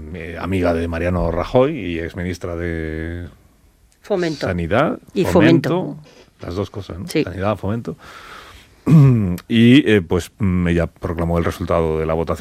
amiga de Mariano Rajoy y exministra de Fomento. Sanidad Y Fomento. Las dos cosas, ¿no? Sí. Sanidad, Fomento. Y pues ella proclamó el resultado de la votación.